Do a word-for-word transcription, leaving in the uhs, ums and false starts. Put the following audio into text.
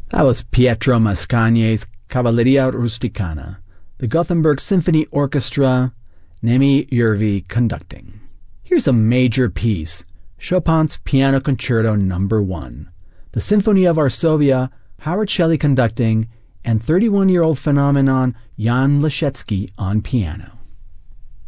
That was Pietro Mascagni's Cavalleria Rusticana, the Gothenburg Symphony Orchestra, Nemi Järvi conducting. Here's a major piece, Chopin's Piano Concerto Number one, the Symphony of Varsovia, Howard Shelley conducting, and thirty-one-year-old phenomenon Jan Leschetski on piano.